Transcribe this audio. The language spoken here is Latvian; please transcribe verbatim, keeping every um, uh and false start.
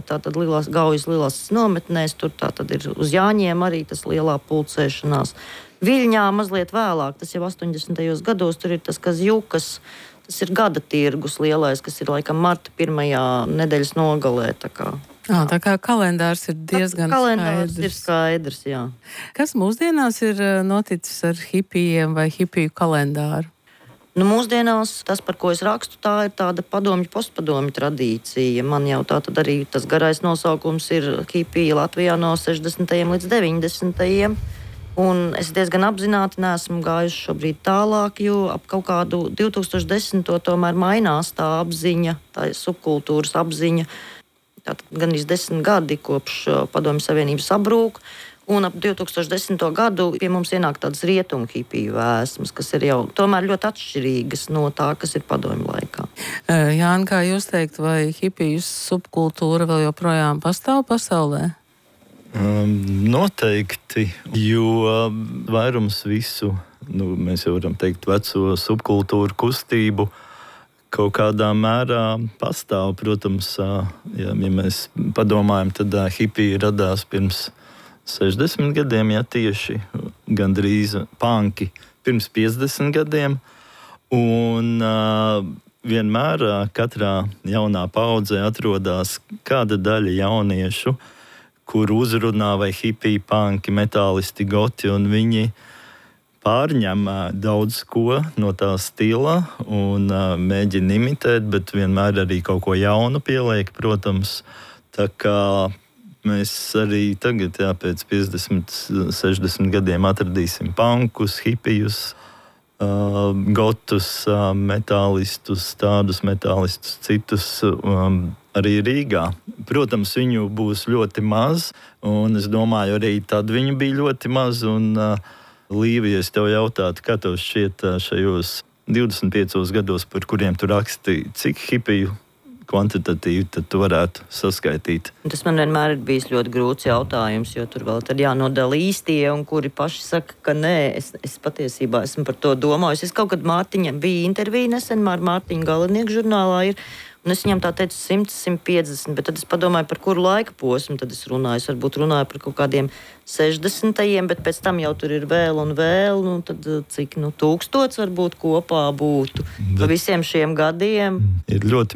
tātad lielās Gaujas lielās nometnēs, tur tātad ir uz Jāņiem arī tas lielā pulcēšanās. Viļņā mazliet vēlāk, tas jau astoņdesmitajos gados, tur ir tas Kazjukas, tas ir gada tirgus lielais, kas ir laikam marta pirmajā nedēļas nogalē, tā kā. Jā, tā kā kalendārs ir diezgan kalendārs skaidrs. ir skaidrs, jā. Kas mūsdienās ir noticis ar hipijiem vai hipiju kalendāru? Nu, mūsdienās tas, par ko es rakstu, tā ir tāda padomju, postpadomju tradīcija. Man jau tā tad arī tas garais nosaukums ir hipija Latvijā no sešdesmitajiem līdz deviņdesmitajiem. Un es diezgan apzināti neesmu gājuši šobrīd tālāk, jo ap kaut kādu divtūkstoš desmito tomēr mainās tā apziņa, tā subkultūras apziņa. Tātad gan iz desmit gadi kopš Padomju Savienības sabrūk. Un ap divtūkstoš desmito gadu pie mums ienāk tādas rietumu hipiju vēsmas, kas ir jau tomēr ļoti atšķirīgas no tā, kas ir padomju laikā. Jāni, kā jūs teikt, vai hipiju subkultūra vēl joprojām pastāv pasaulē? Um, noteikti, jo vairums visu, nu, mēs jau varam teikt, veco subkultūru kustību kaut kādā mērā pastāv. Protams, ja, ja mēs padomājam, tad hipija radās pirms sešdesmit gadiem, ja tieši gandrīz panki pirms piecdesmit gadiem. Un uh, vienmēr uh, katrā jaunā paudzē atrodas kāda daļa jauniešu, kur uzrunā vai hipija, panki, metālisti, goti, un viņi pārņem uh, daudz ko no tā stila un uh, mēģina imitēt, bet vienmēr arī kaut ko jaunu pieliek, protams. Tā kā mēs arī tagad, jā, pēc piecdesmit, sešdesmit gadiem atradīsim pankus, hipijus, uh, gotus, uh, metālistus, tādus metālistus, citus um, arī Rīgā. Protams, viņu būs ļoti maz, un es domāju, arī tad viņu bija ļoti maz. Un, uh, Līvija, es tev jautātu, kā tev šķiet uh, šajos divdesmit piecos gados, par kuriem tu raksti, cik hipiju kvantitatīvi tad tu varētu saskaitīt? Tas man vienmēr ir bijis ļoti grūts jautājums, jo tur vēl tad jānodala īstie, un kuri paši saka, ka nē, es, es patiesībā esmu par to domājis. Es kaut kad Mārtiņam bija intervija nesen, ar Mārtiņu Galinieku žurnālā ir, un es viņam tā teicu simt, simt piecdesmit, bet tad es padomāju, par kuru laika posmu tad es runāju. Es varbūt runāju par kaut kādiem sešdesmitajiem, bet pēc tam jau tur ir vēl un vēl, nu tad cik, nu tūkstots varbūt kopā būtu pa visiem šiem gadiem. Ir ļoti